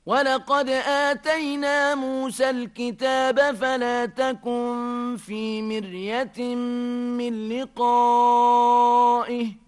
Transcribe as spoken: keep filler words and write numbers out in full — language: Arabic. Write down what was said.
ولقد آتينا موسى الكتاب فلا تكن في مرية من لقائه